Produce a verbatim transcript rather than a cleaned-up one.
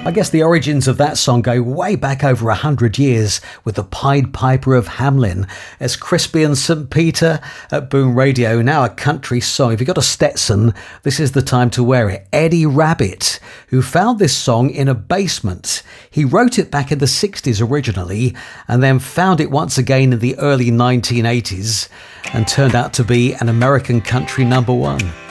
I guess the origins of that song go way back over a hundred years with the Pied Piper of Hamelin as Crispy and Saint Peter at Boom Radio. Now a country song. If you've got a Stetson, this is the time to wear it. Eddie Rabbitt, who found this song in a basement. He wrote it back in the sixties originally and then found it once again in the early nineteen eighties and turned out to be an American country number one.